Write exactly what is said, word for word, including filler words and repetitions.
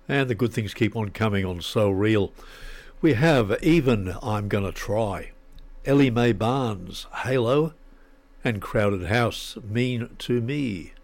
And the good things keep on coming on So Real. We have Even I'm Gonna Try, Ellie Mae Barnes, Halo, and Crowded House, Mean to Me.